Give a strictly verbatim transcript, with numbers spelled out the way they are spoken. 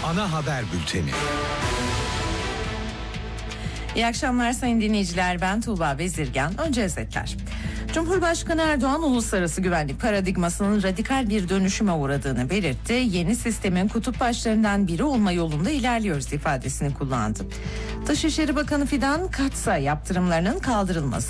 ana haber bülteni. İyi akşamlar sayın dinleyiciler, ben Tuğba Bezirgan. Önce özetler. Cumhurbaşkanı Erdoğan uluslararası güvenlik paradigmasının radikal bir dönüşüme uğradığını belirtti. Yeni sistemin kutup başlarından biri olma yolunda ilerliyoruz ifadesini kullandı. Dışişleri Bakanı Fidan Katsa yaptırımlarının kaldırılması